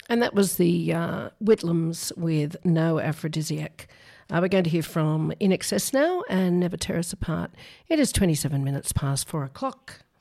And that was the Whitlams with No Aphrodisiac. We're going to hear from In Excess now and Never Tear Us Apart. It is 27 minutes past 4 o'clock.